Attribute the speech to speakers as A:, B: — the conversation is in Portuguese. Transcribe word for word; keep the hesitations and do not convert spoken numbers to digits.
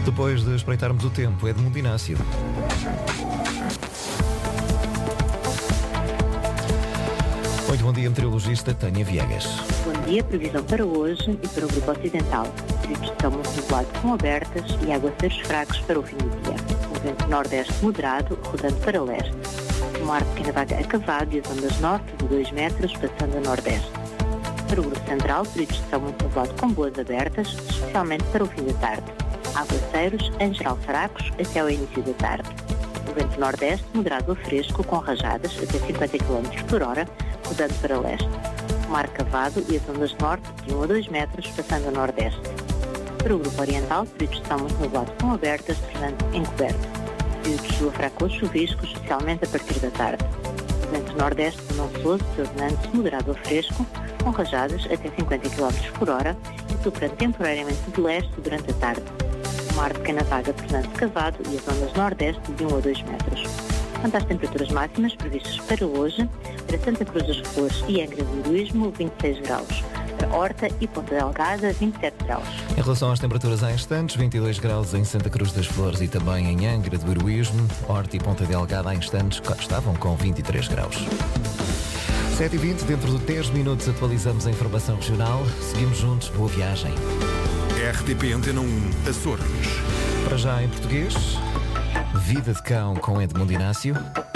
A: Depois de espreitarmos o tempo, Edmundo Inácio. Muito bom dia, meteorologista Tânia Viegas.
B: Bom dia, previsão para hoje e para o grupo ocidental. Períodos estão muito nublados com abertas e aguaceiros fracos para o fim do dia. O vento nordeste moderado, rodando para leste. O mar pequena vaga acavado e as ondas norte de dois metros, passando a nordeste. Para o grupo central, períodos estão muito nublados com boas abertas, especialmente para o fim da tarde. Aguaceiros, em geral fracos, até ao início da tarde. O vento nordeste, moderado a fresco, com rajadas até cinquenta quilómetros por hora, rodando para leste. O mar cavado e as ondas norte de um a dois metros, passando a nordeste. Para o grupo oriental, períodos estão muito nublados com abertas, tornando encoberto. Períodos de chuva fraca ou chuvisco, especialmente a partir da tarde. O vento nordeste balançoso, tornando-se moderado a fresco, com rajadas até cinquenta quilómetros por hora e soprando temporariamente de leste durante a tarde. O mar de pequena vaga tornando-se cavado e as ondas nordeste de um a dois metros. Quanto às temperaturas máximas previstas para hoje, para Santa Cruz das Flores e Angra do Heroísmo, vinte e seis graus. Para Horta e Ponta Delgada, vinte e sete graus.
A: Em relação às temperaturas há instantes, vinte e dois graus em Santa Cruz das Flores e também em Angra do Heroísmo. Horta e Ponta Delgada há instantes estavam com vinte e três graus. sete e vinte, dentro de dez minutos atualizamos a informação regional. Seguimos juntos, boa viagem.
C: R T P Antena um, Açores.
A: Para já em português, Vida de Cão com Edmundo Inácio.